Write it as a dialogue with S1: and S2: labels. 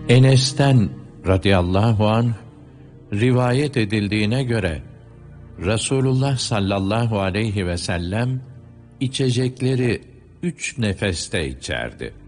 S1: Enes'ten radıyallahu anh rivayet edildiğine göre Resulullah sallallahu aleyhi ve sellem içecekleri 3 nefeste içerdi.